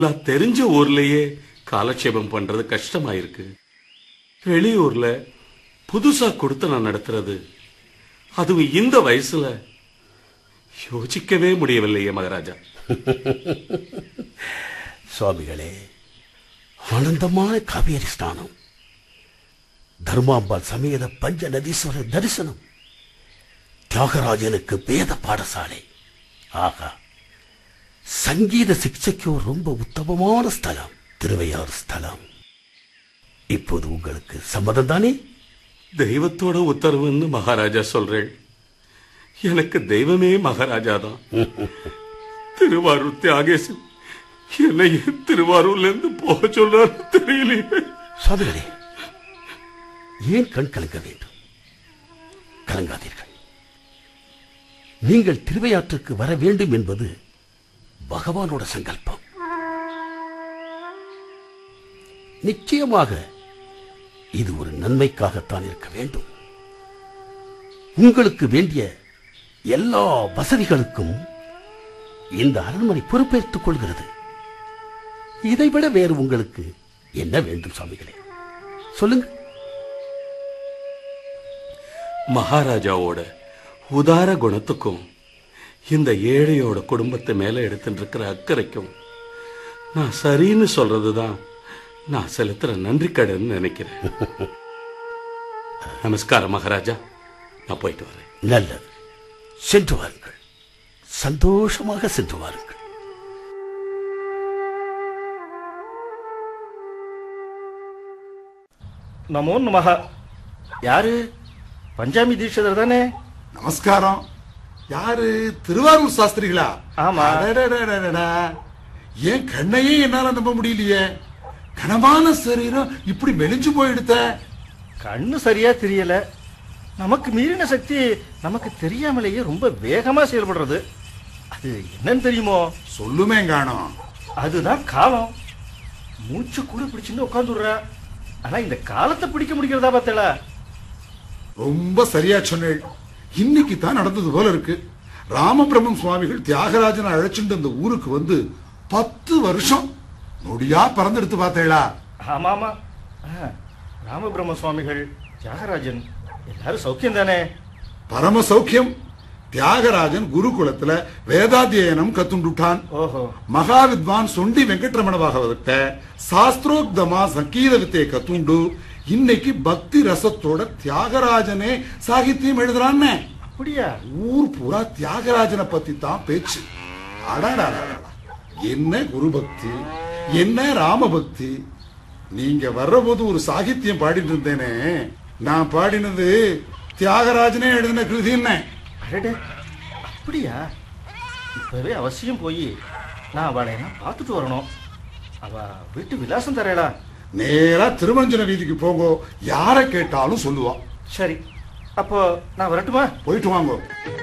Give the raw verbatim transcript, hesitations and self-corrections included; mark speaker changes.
Speaker 1: நான் தெரிஞ்ச ஊர்லயே காலட்சேபம் பண்றது கஷ்டமாயிருக்கு. வெளியூர்ல புதுசா கொடுத்து நான் நடத்துறது, அதுவும் இந்த வயசுல யோசிக்கவே முடியவில்லையே மகாராஜா.
Speaker 2: சுவாமிகளே, ஆனந்தமான காவேரி ஸ்நானம், தர்மாம்பாள் சமேத பஞ்ச நதீஸ்வரர் தரிசனம், தியாகராஜனுக்கு வேத பாடசாலை, ஆகா சங்கீத சிக்ஷைக்கு ரொம்ப உத்தமமான ஸ்தலம் திருவையாறு ஸ்தலம். இப்போது உங்களுக்கு சம்மதம் தானே?
Speaker 1: தெய்வத்தோட உத்தரவுன்னு மகாராஜா சொல்றேன். எனக்கு தெய்வமே மகாராஜா தான். திருவாரூர் தியாகேசன் என்னை திருவாரூர்ல இருந்து போக சொல்றாரு தெரியலையே.
Speaker 2: சுவாமிகளே, ஏன் கண் கலங்க வேண்டும்? கலங்காதீர்கள். நீங்கள் திருவையாற்றுக்கு வர வேண்டும் என்பது பகவானோட சங்கல்பம். நிச்சயமாக இது ஒரு நன்மைக்காகத்தான் இருக்க வேண்டும். உங்களுக்கு வேண்டிய எல்லா வசதிகளுக்கும் இந்த அரண்மனை பொறுப்பேற்றுக் கொள்கிறது. இதைவிட வேறு உங்களுக்கு என்ன வேண்டும் சுவாமிகளே? சொல்லுங்க.
Speaker 1: மகாராஜாவோட உதார குணத்துக்கும் இந்த ஏழையோட குடும்பத்தை மேல எடுத்துட்டு இருக்கிற அக்கறைக்கும் நான் சரின்னு சொல்றதுதான் நான் செலுத்துற நன்றி கடன் நினைக்கிறேன். நமஸ்காரம் மகாராஜா, நான் போயிட்டு வரேன்.
Speaker 2: நல்லது, சென்று வாருங்கள். சந்தோஷமாக சென்று வாருங்கள்.
Speaker 3: நமோ நமஹ. யாரு? பஞ்சாமி தீட்சிதர் தானே?
Speaker 4: நமஸ்காரம். யாரு? திருவாரூர் சாஸ்திரிகளா?
Speaker 3: ஆமா.
Speaker 4: ஏன் கண்ணையே என்னால நம்ப முடியலையே. கனமான சரீரம் இப்படி மெலிஞ்சு போயிடுத்த.
Speaker 3: கண்ணு சரியா தெரியல. நமக்கு மீறின சக்தி நமக்கு தெரியாமலேயே ரொம்ப வேகமா செயல்படுறது. அது என்னன்னு தெரியுமோ?
Speaker 4: சொல்லுமே காணோம்.
Speaker 3: அதுதான் காலம். மூச்சு கூட பிடிச்சுன்னு உட்காந்துடுற. ஆனா இந்த காலத்தை பிடிக்க முடிக்கிறதா பார்த்தல?
Speaker 4: ரொம்ப சரியா சொன்னேள். இன்னைக்கு தான் நடந்தது போல இருக்கு. ராமபிரம்மம் சுவாமிகள் தியாகராஜனை அழைச்சிட்டு இந்த ஊருக்கு வந்து பத்து வருஷம் நொடியா பறந்தெடுத்து பார்த்தேளா?
Speaker 3: ஆமா ஆமா. ராமபிரம்ம சுவாமிகள், தியாகராஜன் எல்லாரும் சௌக்கியம் தானே?
Speaker 4: பரம சௌக்கியம். தியாகராஜன் குருகுலத்துல வேதாத்தியனம் கத்துண்டுட்டான்.
Speaker 3: ஓஹோ.
Speaker 4: மகாவித்வான் சொண்டி வெங்கட்ரமண பாகவதத்தை சாஸ்திரோக்தமா சங்கீத வித்தையை கத்துண்டு இன்னைக்கு பக்தி ரசத்தோட தியாகராஜனே சாகித்யம் எழுதுறான்னு.
Speaker 3: அப்படியா?
Speaker 4: ஊர் பூரா தியாகராஜனை பத்தி தான் பேச்சு. அடாடா, என்ன குரு பக்தி, என்ன ராம பக்தி. நீங்க வர்ற போது ஒரு சாகித்யம் பாடிட்டு இருந்தேனே, நான் பாடினது தியாகராஜனே எழுதின கிருதி. என்ன
Speaker 3: அப்படியா? இப்பவே அவசியம் போய் நான் அவளை பார்த்துட்டு வரணும். அவ வீட்டு விலாசம் தரேடா.
Speaker 4: நேரா திருமஞ்சன வீதிக்கு போங்க, யாரை கேட்டாலும் சொல்லுவா.
Speaker 3: சரி, அப்போ நான் வரட்டுமா?
Speaker 4: போயிட்டு வாங்க.